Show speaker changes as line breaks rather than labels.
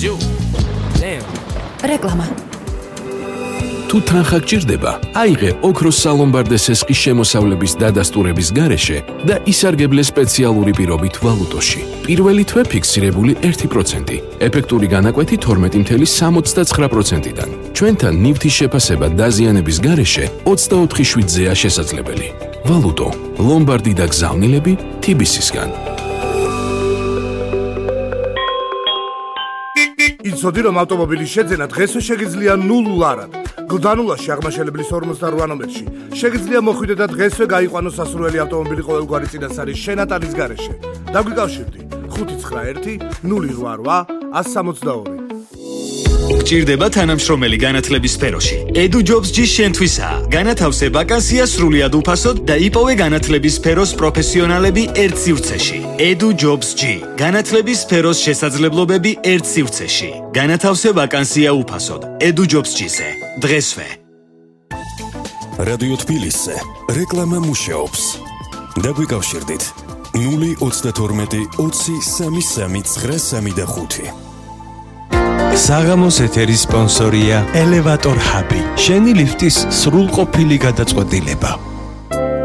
რეკლამა.
თუ თანხა გჭირდება, აიღე ოქროს სალომბარდეს ესყის შემოსავლების დადასტურების გარეშე და ისარგებლე სპეციალური პირობით ვალუტოში. პირველი თვე ფიქსირებული 1%, ეფექტური განაკვეთი 12.69%-დან. ჩვენთან ნივთის შეფასება დაზიანების გარეშე 24/7-ზეა შესაძლებელი. ვალუტო, ლომბარდი და გზავნილები TBC-სგან.
იცოდი რომ ავტომობილის შეძენა დღესვე შეგიძლია $0 გლდანულაში აღმაშენებლის 48 ნომერში შეგიძლია მოხვიდე და დღესვე გაიყვანო სასურველი ავტომობილი ყოველგვარი წინასწარის შენატანის გარეშე. დაგვიკავშირდი 59188
გჭირდება თანამშრომელი განათლების სფეროში. Edu Jobs G შენთვისაა. განათავსე ვაკანსია სრულად უფასოდ და იპოვე განათლების სფეროს პროფესიონალები ერთ სივრცეში. Edu Jobs G. განათლების სფეროს შესაძლებლობები ერთ სივრცეში. განათავსე ვაკანსია უფასოდ. Edu Jobs G-ზე. დღესვე.
რადიო თბილისზე რეკლამა მუშაობს. დაგვიკავშირდით 032 20 33 935.
საღამოს ეთერის სპონსორია ელევატორ ჰაბი. შენი ლიფტის სრულყოფილი გადაწყვეტილება.